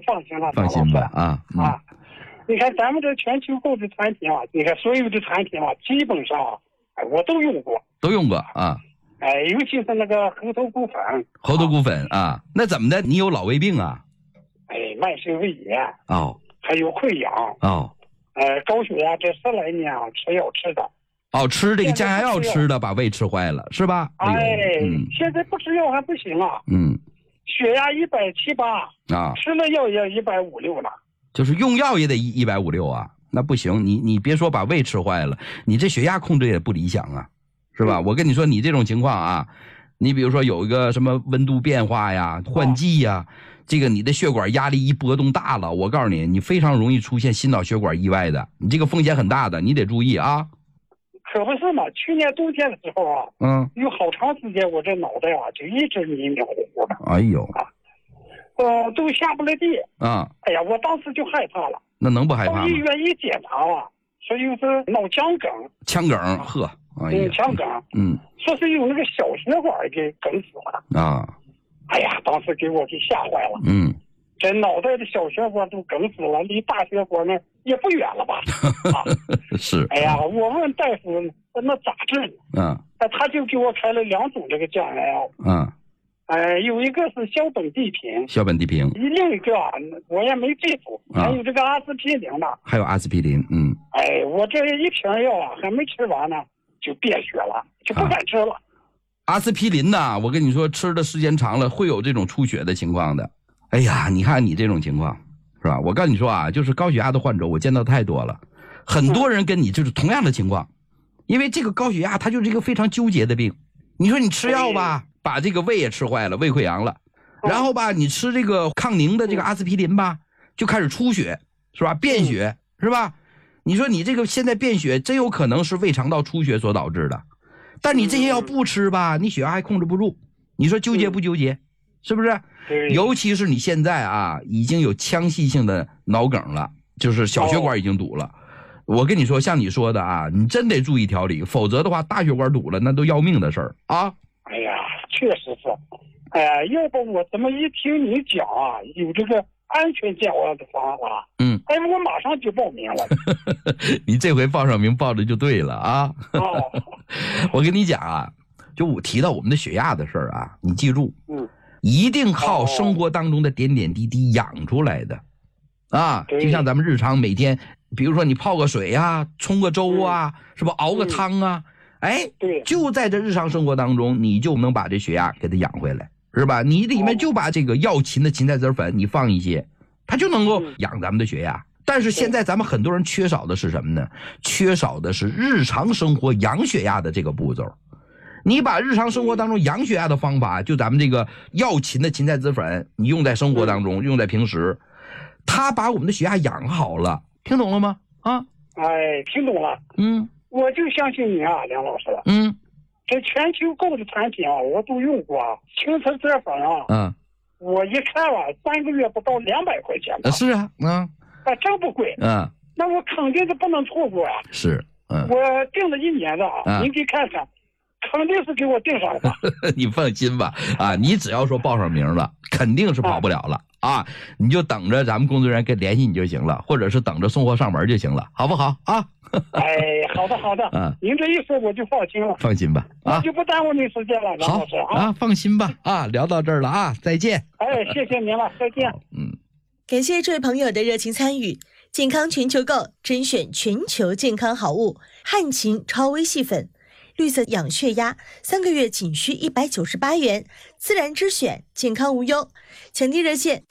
放心了。 放心吧啊。 你看咱们这全球购的产品啊，你看所有的产品啊，基本上我都用过。 都用过啊。 尤其是那个猴头菇粉。 猴头菇粉啊，那怎么的？你有老胃病啊？ 慢性胃炎哦， 还有溃疡哦， 高血压，这10来年啊吃药吃的。 哦，吃这个降压药吃的，把胃吃坏了是吧？ 现在不吃药还不行啊。血压170-180啊，吃了药也150-160了。 就是用药也得150-160啊，那不行，你别说把胃吃坏了，你这血压控制也不理想啊，是吧？我跟你说，你这种情况啊，你比如说有一个什么温度变化呀、换季呀，这个你的血管压力一波动大了，我告诉你，你非常容易出现心脑血管意外的，你这个风险很大的，你得注意啊。 可不是嘛，去年冬天的时候啊，有好长时间我这脑袋啊就一直迷迷糊糊的。 哎呦都下不来地啊！ 哎呀，我当时就害怕了。 那能不害怕吗？ 到医院一检查啊，说有是脑腔梗。 腔梗，呵， 腔梗，说是有那个小血管给梗死了啊！哎呀，当时给我给吓坏了。这脑袋的小血管都梗死了，离大血管呢也不远了吧？ 是。 哎呀，我问大夫那咋治呢？他就给我开了2种这个降压药。有一个是硝苯地平，另一个我也没记住，还有这个阿司匹林呢。 还有阿司匹林， 我这一瓶药啊还没吃完呢，就便血了，就不敢吃了。 阿司匹林呢，我跟你说，吃的时间长了会有这种出血的情况的。哎呀，你看你这种情况，是吧？我跟你说啊，就是高血压的患者，我见到太多了，很多人跟你就是同样的情况，因为这个高血压它就是一个非常纠结的病。你说你吃药吧，把这个胃也吃坏了，胃溃疡了，然后吧，你吃这个抗凝的这个阿司匹林吧，就开始出血，是吧？便血，是吧？你说你这个现在便血真有可能是胃肠道出血所导致的，但你这些药不吃吧，你血压还控制不住，你说纠结不纠结？是不是？尤其是你现在啊，已经有腔隙性的脑梗了，就是小血管已经堵了。我跟你说，像你说的啊，你真得注意调理，否则的话，大血管堵了那都要命的事儿啊！ 哎呀，确实是。要不我怎么一听你讲啊，有这个安全降压的方法，我马上就报名了。 你这回报上名报的就对了啊！我跟你讲啊，就我提到我们的血压的事儿啊，你记住，一定靠生活当中的点点滴滴养出来的啊！就像咱们日常每天。比如说你泡个水啊，冲个粥啊，是吧？熬个汤啊，就在这日常生活当中，你就能把这血压给它养回来，是吧？你里面就把这个药芹的芹菜籽粉你放一些，它就能够养咱们的血压。但是现在咱们很多人缺少的是什么呢？缺少的是日常生活养血压的这个步骤。你把日常生活当中养血压的方法，就咱们这个药芹的芹菜籽粉，你用在生活当中，用在平时，它把我们的血压养好了。听懂了吗？ 听懂了。我就相信你啊，梁老师。这全球购的产品啊，我都用过啊。芹菜籽粉啊，我一看啊，3个月不到200块钱吧。 是啊， 真不贵。那我肯定是不能错过啊。 是， 我订了1年的啊，您给看看。肯定是给我订上了。 你放心吧，你只要说报上名了，肯定是跑不了了啊！你就等着咱们工作人员跟联系你就行了，或者是等着送货上门就行了，好不好啊？ 好的好的，您这一说我就放心了。 放心吧， 我就不耽误您时间了，梁老师啊。 放心吧，聊到这儿了啊，再见。 谢谢您了，再见。 感谢这位朋友的热情参与。健康全球购甄选全球健康好物，汉芹超微细粉。绿色养血压，3个月仅需198元，自然之选，健康无忧。抢订热线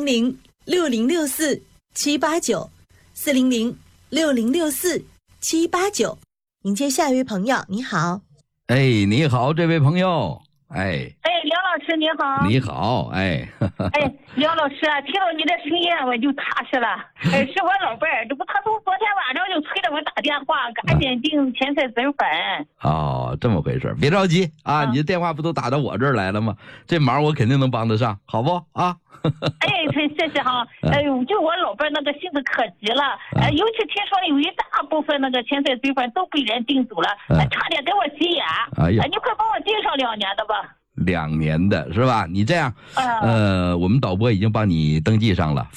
400-6064-789，400-6064-789。迎接下一位朋友，你好。 你好，这位朋友。 梁老师你好。 你好， 梁老师啊，听到你的声音我就踏实了。是我老伴儿，这不他从昨天晚上就催着我打电话，赶紧订芹菜籽粉。 这么回事，别着急啊，你的电话不都打到我这儿来了吗？这忙我肯定能帮得上，好不啊？ 谢谢哈。就我老伴儿那个性子可急了，尤其听说有一大部分那个芹菜籽粉都被人订走了，差点给我急眼。你快帮我订上2年的吧。 2年的是吧？你这样，我们导播已经帮你登记上了。